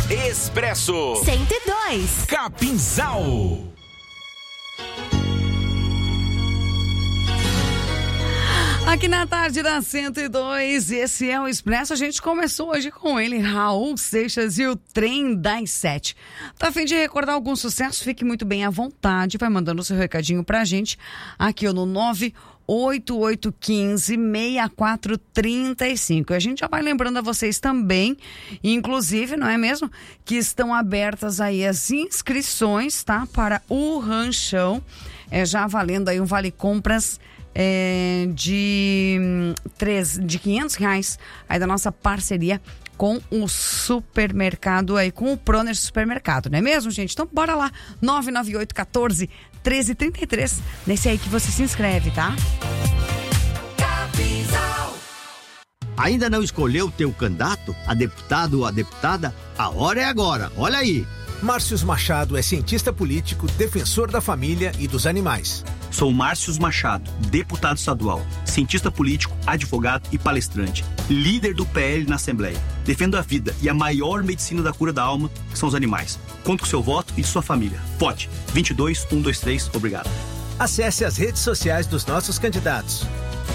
Expresso 102. Capinzal. Aqui na tarde da 102, esse é o Expresso. A gente começou hoje com ele, Raul Seixas e o Trem das 7. Tá a fim de recordar algum sucesso? Fique muito bem à vontade. Vai mandando o seu recadinho pra gente aqui no 98815-6435. A gente já vai lembrando a vocês também, inclusive, não é mesmo? Que estão abertas aí as inscrições, tá? Para o Ranchão. Já valendo aí um vale compras de R$500 aí da nossa parceria com o supermercado aí, com o Proner Supermercado, não é mesmo, gente? Então bora lá, 998-14-1333, nesse aí que você se inscreve, tá? Ainda não escolheu o teu candidato, a deputado ou a deputada? A hora é agora, olha aí! Márcios Machado é cientista político, defensor da família e dos animais. Sou Márcios Machado, deputado estadual, cientista político, advogado e palestrante, líder do PL na Assembleia. Defendo a vida e a maior medicina da cura da alma, que são os animais. Conto com seu voto e de sua família. Vote 22123, obrigado. Acesse as redes sociais dos nossos candidatos.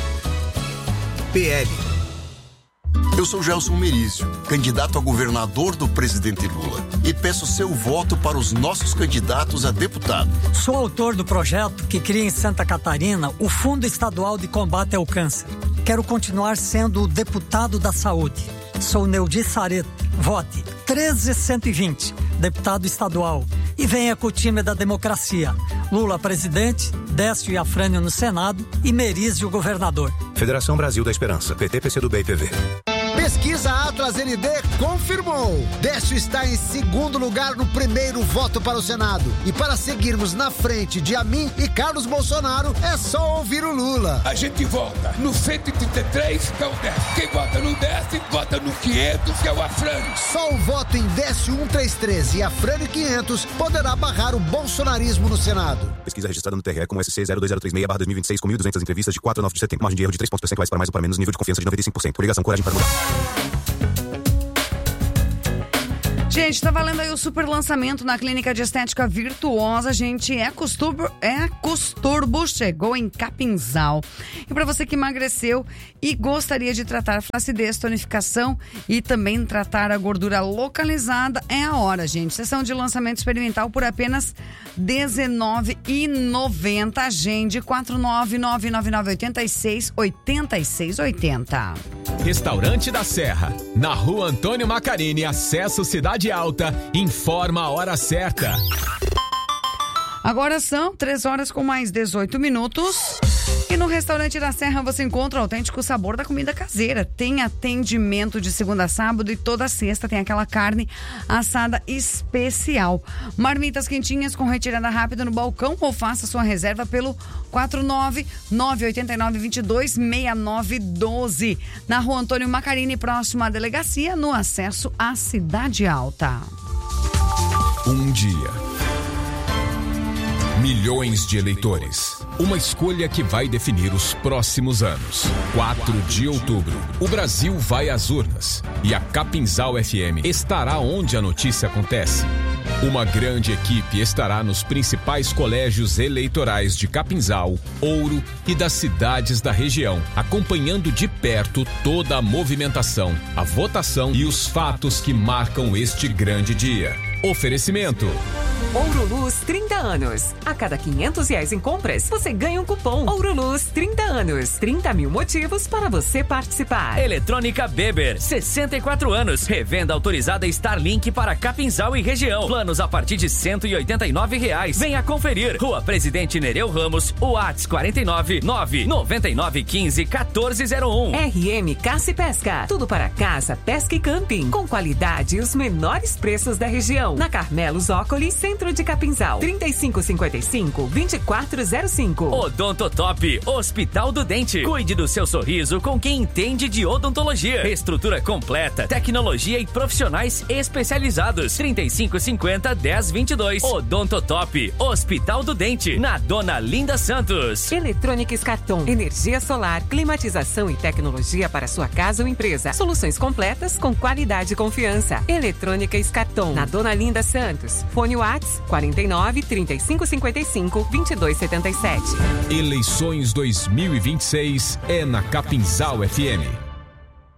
PL. Eu sou Gelson Merício, candidato a governador do presidente Lula, e peço seu voto para os nossos candidatos a deputado. Sou autor do projeto que cria em Santa Catarina o Fundo Estadual de Combate ao Câncer. Quero continuar sendo o deputado da saúde. Sou Neudi Sareto. Vote 13120, deputado estadual. E venha com o time da democracia. Lula presidente, Décio e Afrânio no Senado e Merizio governador. Federação Brasil da Esperança, PT, PCdoB e PV. Pesquisa Atlas ND confirmou. Décio está em segundo lugar no primeiro voto para o Senado. E para seguirmos na frente de Amin e Carlos Bolsonaro, é só ouvir o Lula. A gente vota no 133, que é o Décio. Quem vota no Décio, vota no 500, que é o Afrânio. Só o voto em Décio 133 e Afrânio 500 poderá barrar o bolsonarismo no Senado. Pesquisa registrada no TRE com SC 02036/2026 com 1.200 entrevistas de 4 a 9 de setembro. Margem de erro de 3 pontos percentuais para mais ou para menos, nível de confiança de 95%. Obrigação, coragem para mudar. Gente, tá valendo aí o super lançamento na Clínica de Estética Virtuosa, gente. Costurbo chegou em Capinzal. E para você que emagreceu e gostaria de tratar flacidez, tonificação e também tratar a gordura localizada, é a hora, gente. Sessão de lançamento experimental por apenas R$19,90. Agende 49999868680. Restaurante da Serra, na Rua Antônio Macarini, acesso Cidade Alta, informa a hora certa. Agora são 3:18. E no Restaurante da Serra você encontra o autêntico sabor da comida caseira. Tem atendimento de segunda a sábado e toda sexta tem aquela carne assada especial. Marmitas quentinhas com retirada rápida no balcão ou faça sua reserva pelo 49989226912. Na Rua Antônio Macarini, próximo à delegacia, no acesso à Cidade Alta. Um dia. Milhões de eleitores. Uma escolha que vai definir os próximos anos. 4 de outubro. O Brasil vai às urnas. E a Capinzal FM estará onde a notícia acontece. Uma grande equipe estará nos principais colégios eleitorais de Capinzal, Ouro e das cidades da região, acompanhando de perto toda a movimentação, a votação e os fatos que marcam este grande dia. Oferecimento: Ouro Luz 30 anos. A cada R$500 em compras, você ganha um cupom. Ouro Luz 30 anos. 30 mil motivos para você participar. Eletrônica Beber, 64 anos. Revenda autorizada Starlink para Capinzal e região. Planos a partir de R$189. Venha conferir. Rua Presidente Nereu Ramos, WhatsApp 49 99915 1401. RM Caça e Pesca. Tudo para caça, pesca e camping. Com qualidade e os menores preços da região. Na Carmelo Zócoli, Centro de Capinzal. 3555-2405. Odontotop, Hospital do Dente. Cuide do seu sorriso com quem entende de odontologia. Estrutura completa, tecnologia e profissionais especializados. 3550-1022. Odontotop, Hospital do Dente, na Dona Linda Santos. Eletrônicas Carton, energia solar, climatização e tecnologia para sua casa ou empresa. Soluções completas com qualidade e confiança. Eletrônicas Carton, na Dona Linda Santos. Fone Whats 49 3555 2277. Eleições 2026 é na Capinzal FM.